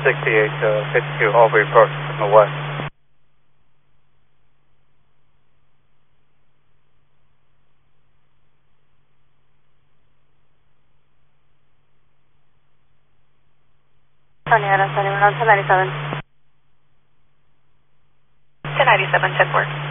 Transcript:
68 52, Aubrey approach from the west. Tony Adams, anyone on 1097? 1097, 10 work.